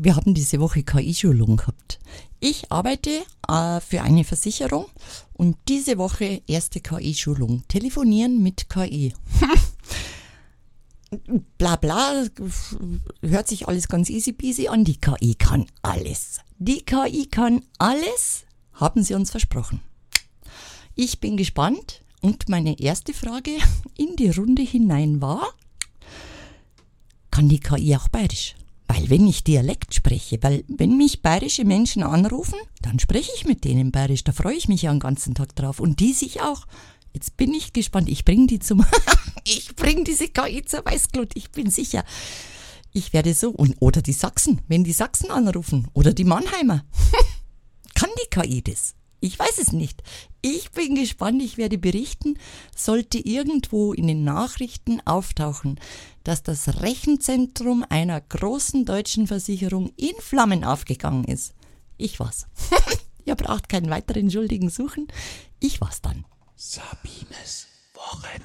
Wir haben diese Woche KI-Schulung gehabt. Ich arbeite für eine Versicherung und diese Woche erste KI-Schulung. Telefonieren mit KI. Bla bla, hört sich alles ganz easy peasy an. Die KI kann alles. Die KI kann alles, haben sie uns versprochen. Ich bin gespannt und meine erste Frage in die Runde hinein war, kann die KI auch bayerisch? Weil wenn ich Dialekt spreche, weil wenn mich bayerische Menschen anrufen, dann spreche ich mit denen bayerisch, da freue ich mich ja den ganzen Tag drauf und die sich auch. Jetzt bin ich gespannt, ich bringe diese KI zur Weißglut, ich bin sicher. Ich werde so, oder die Sachsen, wenn die Sachsen anrufen, oder die Mannheimer. Kann die KI das? Ich weiß es nicht. Ich bin gespannt, ich werde berichten, sollte irgendwo in den Nachrichten auftauchen, dass das Rechenzentrum einer großen deutschen Versicherung in Flammen aufgegangen ist. Ich war's. Ihr braucht keinen weiteren Schuldigen suchen. Ich war's dann. Sabines Wochenende.